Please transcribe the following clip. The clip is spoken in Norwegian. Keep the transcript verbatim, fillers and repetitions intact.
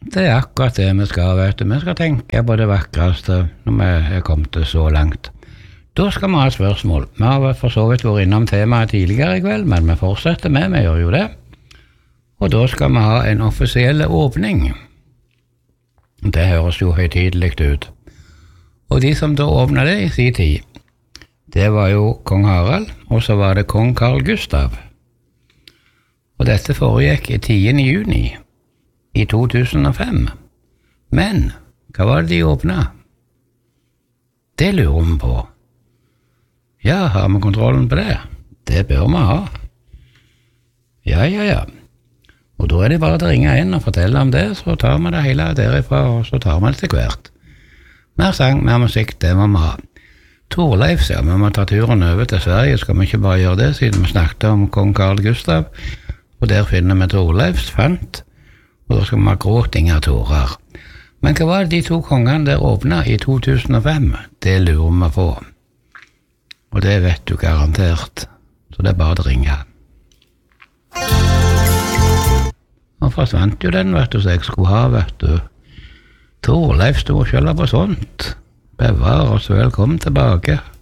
Det er akkurat det vi skal, vet du. Vi skal tenke på det vakreste når vi er kommet så langt. Da skal vi ha spørsmål. Vi har for så vidt vært innom temaet tidligere i kveld, men vi fortsetter med, vi gjør jo det. Og da skal vi ha en offisiell åpning. Det høres jo høytidelig ut. Og de som da åpnet det i sin tid, det var jo kong Harald, og så var det kong Carl Gustav. Og dette foregikk i tiende juni i to tusen og fem. Men, hva var det de åpnet? Det lurer vi på. Ja, har vi kontrollen på det? Det bør vi ha. Ja, ja, ja. Og da er det bare til å ringe inn og fortelle om det, så tar vi det hele derifra, og så tar vi det til hvert. Mer sang, mer musikk, det må vi ha. Torleif, sier vi må ta turen over til Sverige, skal vi ikke bare gjøre det, siden vi snakket om kong Carl Gustav, og der finner vi Torleifs fant, og da skal vi ha gråtinger tårer. Men hva var det de to kongene der åpnet i to tusen og fem? Det lurer vi på. Og det vet du garantert, så det er bare å ringe. Og forsvant jo den, vet du, så jeg skulle ha, vet du. Torleif stod og skjøllet på sånt. Bevar oss, velkommen tilbake.